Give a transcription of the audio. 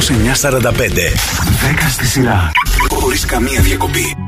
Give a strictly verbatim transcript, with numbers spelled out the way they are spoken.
εννιά σαράντα πέντε. δέκα στη σειρά. Χωρίς καμία διακοπή.